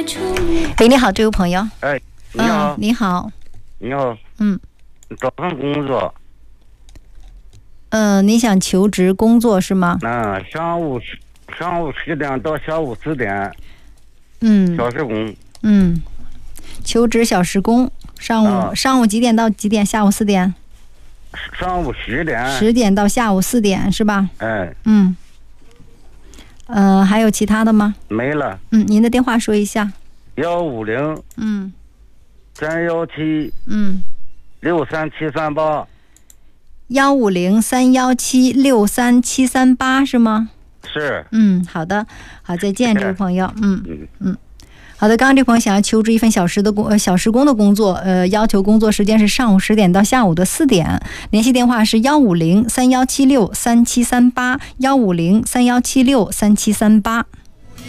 喂，你好，这位朋友。 哎，你好， 你好。 你好，找份工作。 你想求职工作是吗？ 上午10点到下午4点。小时工。 求职小时工，上午几点到几点？下午4点。 上午10点。 10点到下午4点是吧？ 哎。 还有其他的吗？ 没了。 您的电话说一下。 150。317。63738。 150-317-63738是吗？ 是。 好的，好，再见，这位朋友。好的，刚刚这朋友想要求职一份小时工的工作，要求工作时间是上午10点到下午的4点，联系电话是150-3176-3738，150-3176-3738。